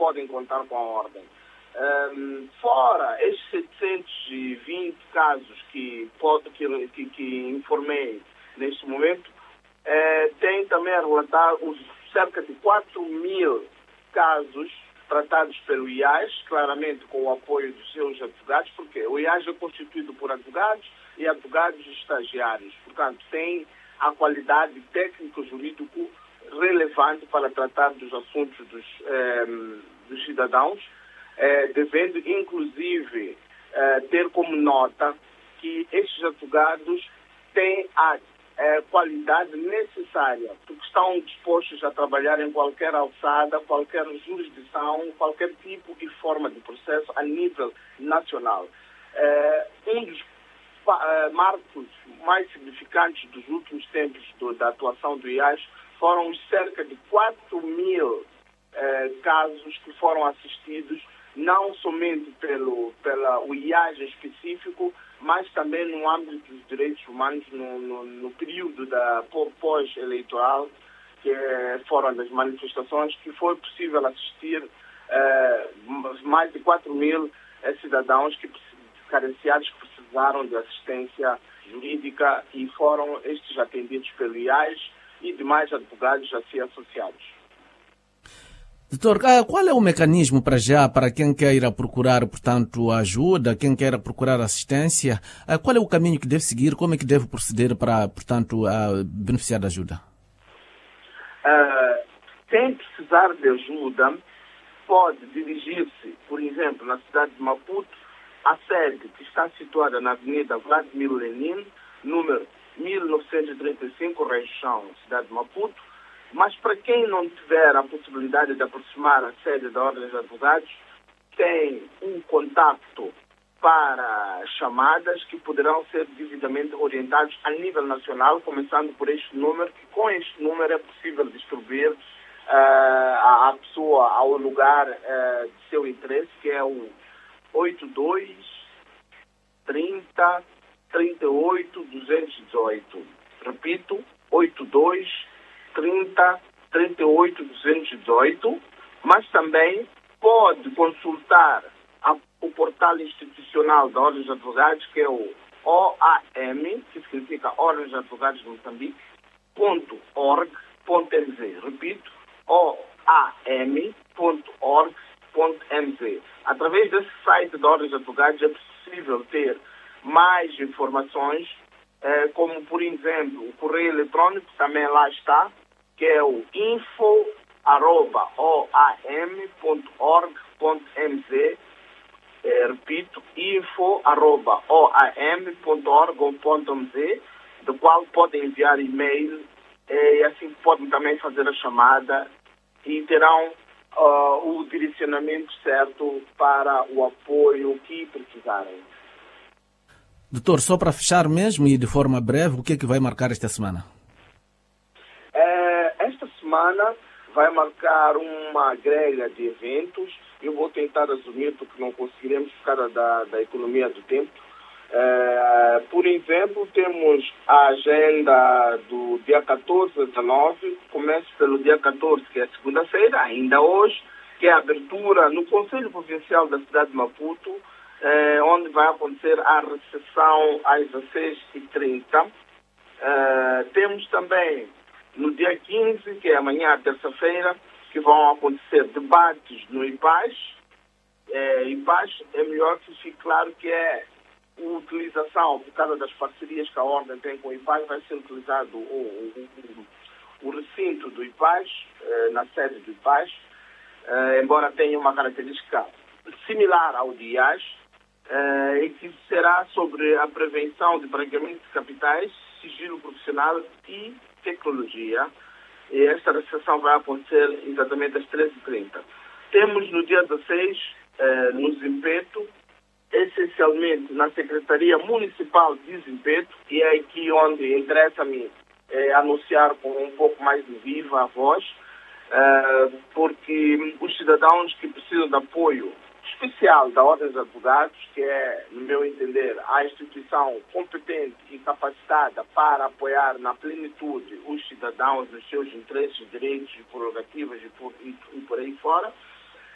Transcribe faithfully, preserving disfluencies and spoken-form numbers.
podem contar com a ordem. Um, fora estes setecentos e vinte casos que, pode, que, que, que informei neste momento, eh, tem também a relatar os cerca de quatro mil casos tratados pelo I A S, claramente com o apoio dos seus advogados, porque o I A S é constituído por advogados e advogados estagiários. Portanto, tem a qualidade técnico-jurídico relevante para tratar dos assuntos dos, eh, dos cidadãos, eh, devendo, inclusive, eh, ter como nota que estes advogados têm a eh, qualidade necessária, porque estão dispostos a trabalhar em qualquer alçada, qualquer jurisdição, qualquer tipo e forma de processo a nível nacional. Eh, um dos uh, marcos mais significantes dos últimos tempos do, da atuação do I A S foram os cerca de quatro mil eh, casos que foram assistidos não somente pelo pela, o I A S específico, mas também no âmbito dos direitos humanos no, no, no período da pós-eleitoral, que foram das manifestações, que foi possível assistir eh, mais de quatro mil eh, cidadãos que, carenciados que precisaram de assistência jurídica e foram estes atendidos pelo I A S e demais advogados assim associados. Doutor, qual é o mecanismo para já, para quem queira procurar, portanto, ajuda, quem queira procurar assistência? Qual é o caminho que deve seguir? Como é que deve proceder para, portanto, beneficiar da ajuda? Uh, quem precisar de ajuda pode dirigir-se, por exemplo, na cidade de Maputo, à sede que está situada na Avenida Vladimir Lenin, número mil novecentos e trinta e cinco, região cidade de Maputo. Mas para quem não tiver a possibilidade de aproximar a sede da Ordem dos Advogados, tem um contacto para chamadas que poderão ser devidamente orientados a nível nacional, começando por este número, que com este número é possível distribuir uh, a, a pessoa ao lugar uh, de seu interesse, que é o oito dois, trinta, trinta e oito, duzentos e dezoito. Repito, oito dois, trinta, trinta e oito, duzentos e dezoito, mas também pode consultar a, o portal institucional da Ordem dos Advogados, que é o O A M, que significa Ordem dos Advogados de Moçambique, ponto org, ponto m z. Repito, O A M ponto org, ponto m z. Através desse site da Ordem dos Advogados é possível ter mais informações, eh, como, por exemplo, o correio eletrônico também lá está, que é o info arroba o a m ponto org ponto m z. É, repito, info arroba o a m ponto org ponto m z, do qual podem enviar e-mail é, e assim podem também fazer a chamada e terão uh, o direcionamento certo para o apoio que precisarem. Doutor, só para fechar mesmo e de forma breve, o que é que vai marcar esta semana? Esta semana vai marcar uma grelha de eventos. Eu vou tentar resumir porque não conseguiremos por causa da, da economia do tempo. É, por exemplo, temos a agenda do dia catorze a dezenove. Começa pelo dia catorze, que é segunda-feira, ainda hoje, que é a abertura no Conselho Provincial da cidade de Maputo, é, onde vai acontecer a recepção às dezesseis e trinta. É, temos também no dia quinze, que é amanhã, terça-feira, que vão acontecer debates no I P A S. É, I P A S é melhor que fique claro que é a utilização, por causa das parcerias que a Ordem tem com o I P A S, vai ser utilizado o, o, o, o recinto do I P A S, é, na sede do I P A S, é, embora tenha uma característica similar ao do I A S, é, e que será sobre a prevenção de branqueamento de capitais, sigilo profissional e tecnologia. E esta recepção vai acontecer exatamente às treze e trinta. Temos no dia dezesseis, eh, no Zimpeto, essencialmente na Secretaria Municipal de Zimpeto, e é aqui onde interessa-me eh, anunciar com um pouco mais de viva a voz, eh, porque os cidadãos que precisam de apoio especial da Ordem dos Advogados, que é, no meu entender, a instituição competente e capacitada para apoiar na plenitude os cidadãos nos seus interesses, direitos e prerrogativas e por, e, e por aí fora,